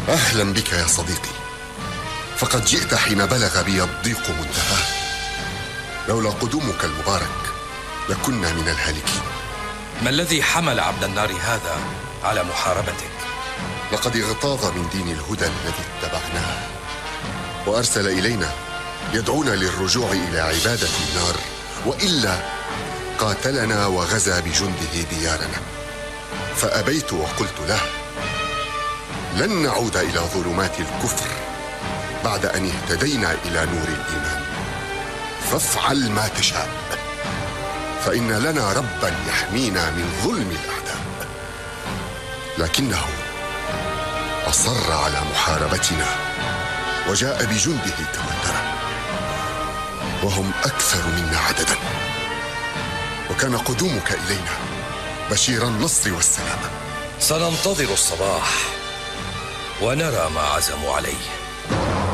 أهلا بك يا صديقي، فقد جئت حين بلغ بي الضيق منتهاه. لولا قدومك المبارك لكنا من الهالكين. ما الذي حمل عبد النار هذا على محاربتك؟ لقد اغتاظ من دين الهدى الذي اتبعناه، وأرسل إلينا يدعونا للرجوع إلى عبادة النار، وإلا قاتلنا وغزا بجنده ديارنا. فأبيت وقلت له: لن نعود إلى ظلمات الكفر بعد أن اهتدينا إلى نور الإيمان، فافعل ما تشاء، فإن لنا ربا يحمينا من ظلم الأعداء. لكنه أصر على محاربتنا وجاء بجنده كما ترى، وهم أكثر منا عددا، وكان قدومك إلينا بشير النصر والسلامة. سننتظر الصباح ونرى ما عزموا عليه.